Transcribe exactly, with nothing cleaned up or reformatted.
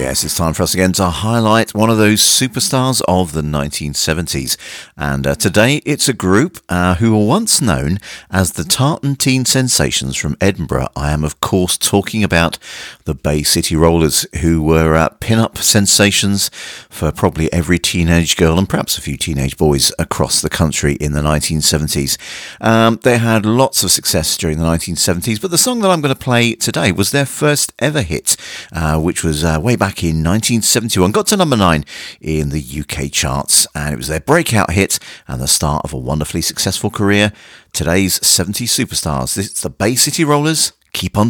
Yes, it's time for us again to highlight one of those superstars of the nineteen seventies. And uh, today it's a group uh, who were once known as the Tartan Teen Sensations from Edinburgh. I am, of course, talking about the Bay City Rollers, who were uh, pin-up sensations for probably every teenage girl and perhaps a few teenage boys across the country in the nineteen seventies. Um, they had lots of success during the nineteen seventies, but the song that I'm going to play today was their first ever hit, uh, which was uh, way back in nineteen seventy-one, got to number nine in the U K charts, and it was their breakout hit and the start of a wonderfully successful career. Today's seventies superstars, it's the Bay City Rollers. Keep on